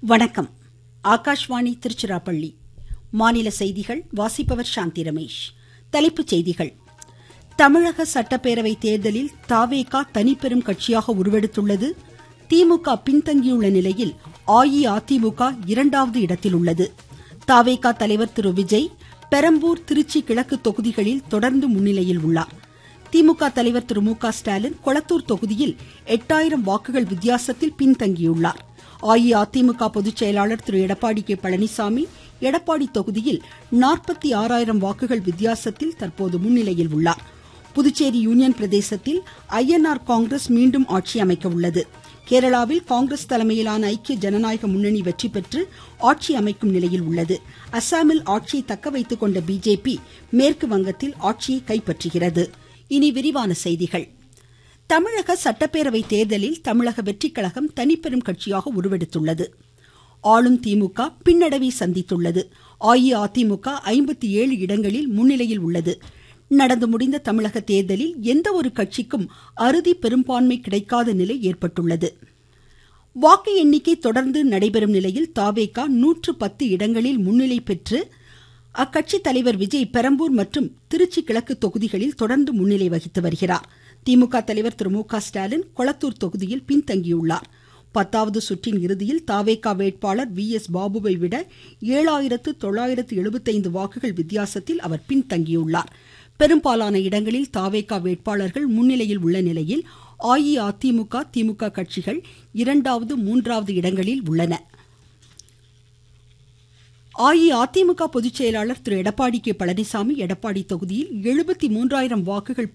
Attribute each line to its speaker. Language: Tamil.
Speaker 1: வணக்கம். ஆகாஷ்வாணி திருச்சிராப்பள்ளி. மாநில செய்திகள் வாசிப்பவர் சாந்தி ரமேஷ். தலைப்புச் செய்திகள். தமிழக சட்டப்பேரவை தேர்தலில் தவேகா தனிப்பெரும் கட்சியாக உருவெடுத்துள்ளது. திமுக பின்தங்கியுள்ள நிலையில் அஇஅதிமுக இரண்டாவது இடத்தில் உள்ளது. தவேகா தலைவர் திரு விஜய் பெரம்பூர், திருச்சி கிழக்கு தொகுதிகளில் தொடர்ந்து முன்னிலையில் உள்ளார். திமுக தலைவர் திரு மு க ஸ்டாலின் கொளத்தூர் தொகுதியில் 8000 வாக்குகள் வித்தியாசத்தில் பின்தங்கியுள்ளார். அஇஅதிமுக பொதுச் செயலாளர் திரு எடப்பாடி கே பழனிசாமி எடப்பாடி தொகுதியில் 46000 வாக்குகள் வித்தியாசத்தில் தற்போது முன்னிலையில் உள்ளார். புதுச்சேரி யூனியன் பிரதேசத்தில் ஐஎன்ஆர் காங்கிரஸ் மீண்டும் ஆட்சி அமைக்க உள்ளது. கேரளாவில் காங்கிரஸ் தலைமையிலான ஐக்கிய ஜனநாயக முன்னணி வெற்றி பெற்று ஆட்சி அமைக்கும் நிலையில் உள்ளது. அசாமில் ஆட்சியை தக்க வைத்துக் கொண்ட பிஜேபி மேற்கு வங்கத்தில் ஆட்சியை கைப்பற்றுகிறது. இனி விரிவான செய்திகள். தமிழக சட்டப்பேரவை தேர்தலில் தமிழக வெற்றிக் கழகம் தனிப்பெரும் கட்சியாக உருவெடுத்துள்ளது. ஆளும் திமுக பின்னடைவை சந்தித்துள்ளது. அஇஅதிமுக 57 இடங்களில் முன்னிலையில் உள்ளது. நடந்து முடிந்த தமிழக தேர்தலில் எந்த ஒரு கட்சிக்கும் அறுதி பெரும்பான்மை கிடைக்காத நிலை ஏற்பட்டுள்ளது. வாக்கு எண்ணிக்கை தொடர்ந்து நடைபெறும் நிலையில் தவேகா 110 இடங்களில் முன்னிலை பெற்று அக்கட்சி தலைவர் விஜய் பெரம்பூர் மற்றும் திருச்சி கிழக்கு தொகுதிகளில் தொடர்ந்து முன்னிலை வகித்து வருகிறார். திமுக தலைவர் திரு மு க ஸ்டாலின் கொளத்தூர் தொகுதியில் பின்தங்கியுள்ளார். 10வது சுற்றின் இறுதியில் தவேகா வேட்பாளர் VS பாபுவை விட 7975 வாக்குகள் வித்தியாசத்தில் அவர் பின்தங்கியுள்ளார். பெரும்பாலான இடங்களில் தவேகா வேட்பாளர்கள் முன்னிலையில் உள்ள நிலையில் அஇஅதிமுக, திமுக கட்சிகள் 2வது, 3வது இடங்களில் உள்ளன. அஇஅதிமுக பொதுச் செயலாளர் திரு எடப்பாடி கே பழனிசாமி எடப்பாடி தொகுதியில் 73000 வாக்குகள்